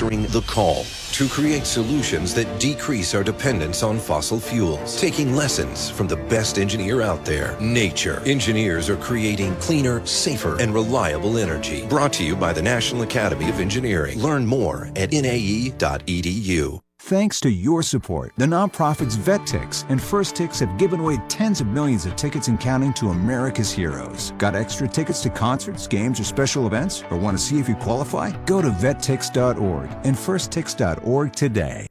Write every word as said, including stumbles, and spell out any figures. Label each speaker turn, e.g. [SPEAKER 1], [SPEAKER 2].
[SPEAKER 1] answering the call to create solutions that decrease our dependence on fossil fuels, taking lessons from the best engineer out there, nature. Engineers are creating cleaner, safer, and reliable energy. Brought to you by the National Academy of Engineering. Learn more at N A E dot E D U.
[SPEAKER 2] Thanks to your support, the nonprofits VetTix and First Tix have given away tens of millions of tickets and counting to America's heroes. Got extra tickets to concerts, games, or special events? Or want to see if you qualify? Go to vet tix dot org and first tix dot org today.